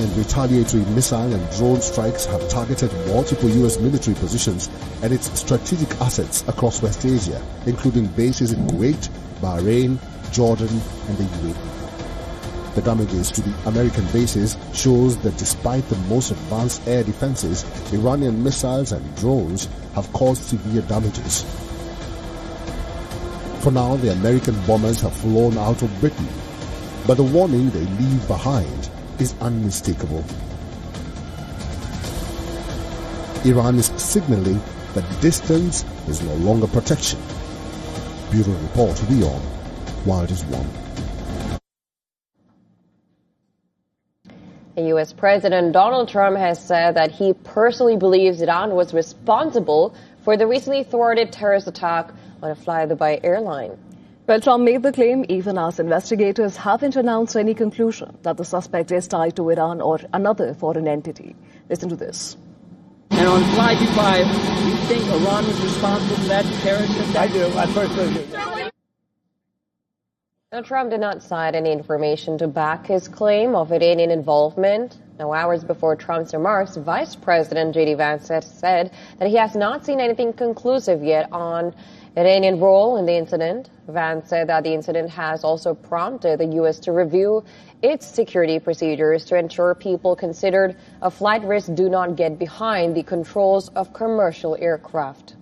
Iranian retaliatory missile and drone strikes have targeted multiple U.S. military positions and its strategic assets across West Asia, including bases in Kuwait, Bahrain, Jordan, and the UAE. The damages to the American bases shows that despite the most advanced air defenses, Iranian missiles and drones have caused severe damages. For now, the American bombers have flown out of Britain, but the warning they leave behind is unmistakable. Iran is signaling that distance is no longer protection. Bureau Report, WION, Wild is One. U.S. President Donald Trump has said that he personally believes Iran was responsible for the recently thwarted terrorist attack on a Fly Dubai airline. Well, Trump made the claim even as investigators haven't announced any conclusion that the suspect is tied to Iran or another foreign entity. Listen to this. And on Fly Dubai, do you think Iran was responsible for that terrorist attack? I do. I personally do. Now, Trump did not cite any information to back his claim of Iranian involvement. Now, hours before Trump's remarks, Vice President J.D. Vance said that he has not seen anything conclusive yet on Iranian role in the incident. Vance said that the incident has also prompted the U.S. to review its security procedures to ensure people considered a flight risk do not get behind the controls of commercial aircraft.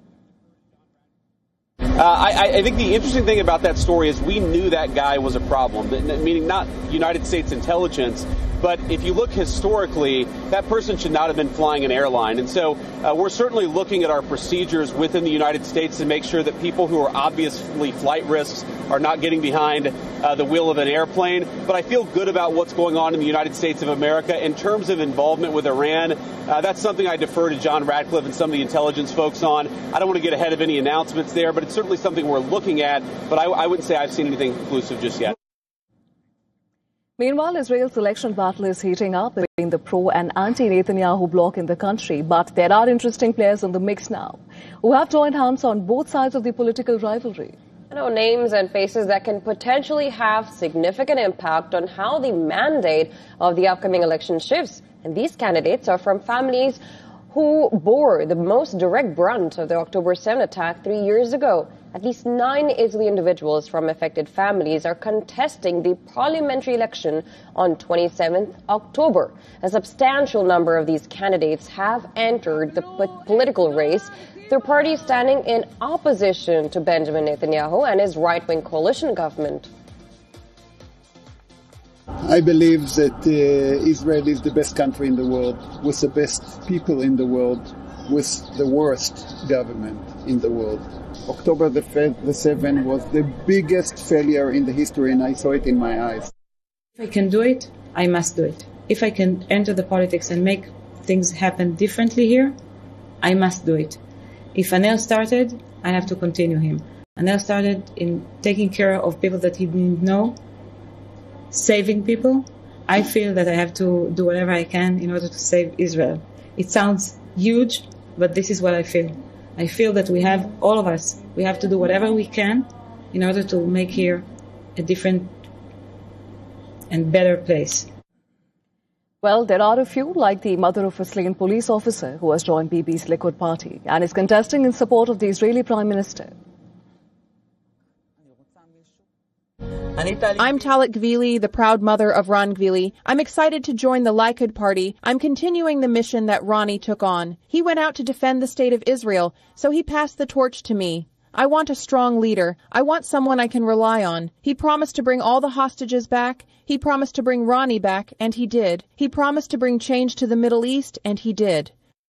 I think the interesting thing about that story is we knew that guy was a problem, meaning not United States intelligence, but if you look historically, that person should not have been flying an airline. And so we're certainly looking at our procedures within the United States to make sure that people who are obviously flight risks are not getting behind the wheel of an airplane. But I feel good about what's going on in the United States of America. In terms of involvement with Iran, that's something I defer to John Ratcliffe and some of the intelligence folks on. I don't want to get ahead of any announcements there, but it's certainly something we're looking at. But I wouldn't say I've seen anything conclusive just yet. Meanwhile, Israel's election battle is heating up between the pro- and anti-Netanyahu bloc in the country. But there are interesting players in the mix now who have joined hands on both sides of the political rivalry. Names and faces that can potentially have significant impact on how the mandate of the upcoming election shifts. And these candidates are from families who bore the most direct brunt of the October 7 attack 3 years ago. At least 9 Israeli individuals from affected families are contesting the parliamentary election on 27th October. A substantial number of these candidates have entered the political race through parties standing in opposition to Benjamin Netanyahu and his right-wing coalition government. I believe that Israel is the best country in the world, with the best people in the world, with the worst government in the world. October the 7th was the biggest failure in the history, and I saw it in my eyes. If I can do it, I must do it. If I can enter the politics and make things happen differently here, I must do it. If Anel started, I have to continue him. Anel started in taking care of people that he didn't know, saving people. I feel that I have to do whatever I can in order to save Israel. It sounds huge, but this is what I feel. I feel that we have, all of us, we have to do whatever we can in order to make here a different and better place. Well, there are a few, like the mother of a slain police officer who has joined Bibi's Likud party and is contesting in support of the Israeli Prime Minister. I'm Talit Gvili, the proud mother of Ron Gvili. I'm excited to join the Likud party. I'm continuing the mission that Ronnie took on. He went out to defend the state of Israel, so he passed the torch to me. I want a strong leader. I want someone I can rely on. He promised to bring all the hostages back. He promised to bring Ronnie back, and he did. He promised to bring change to the Middle East, and he did.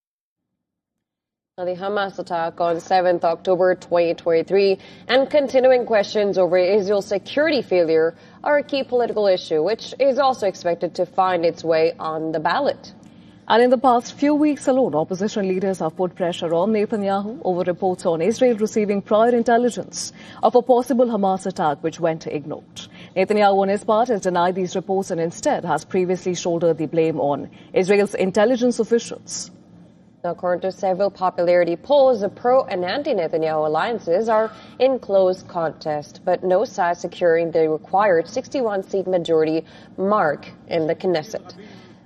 The Hamas attack on 7th October 2023 and continuing questions over Israel's security failure are a key political issue, which is also expected to find its way on the ballot. And in the past few weeks alone, opposition leaders have put pressure on Netanyahu over reports on Israel receiving prior intelligence of a possible Hamas attack which went ignored. Netanyahu, on his part, has denied these reports and instead has previously shouldered the blame on Israel's intelligence officials. According to several popularity polls, the pro- and anti-Netanyahu alliances are in close contest, but no side securing the required 61-seat majority mark in the Knesset.